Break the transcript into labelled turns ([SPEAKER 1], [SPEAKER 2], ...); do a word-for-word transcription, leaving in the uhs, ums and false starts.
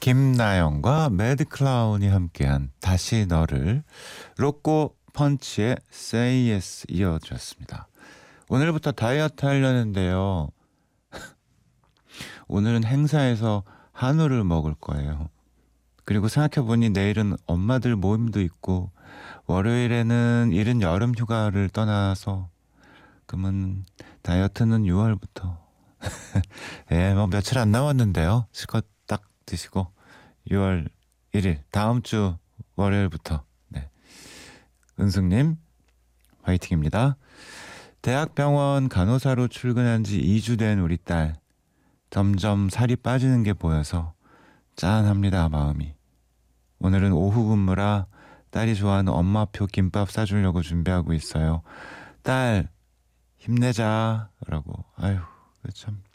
[SPEAKER 1] 김나영과 매드클라운이 함께한 다시 너를, 로꼬 펀치의 Say Yes 이어드렸습니다. 오늘부터 다이어트 하려는데요. 오늘은 행사에서 한우를 먹을 거예요. 그리고 생각해보니 내일은 엄마들 모임도 있고 월요일에는 이른 여름 휴가를 떠나서 그러면 다이어트는 유월부터 예, 뭐 며칠 안 남았는데요. 실컷 딱 드시고 유월 일일 다음 주 월요일부터. 네. 은숙님 화이팅입니다. 대학병원 간호사로 출근한 지 이 주 된 우리 딸, 점점 살이 빠지는 게 보여서 짠합니다, 마음이. 오늘은 오후 근무라 딸이 좋아하는 엄마표 김밥 싸주려고 준비하고 있어요. 딸 힘내자 라고. 아유 참